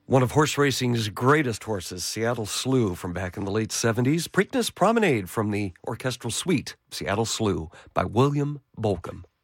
One of horse racing's greatest horses, Seattle Slew, from back in the late 70s. Preakness Promenade from the orchestral suite, Seattle Slew, by William Bolcom.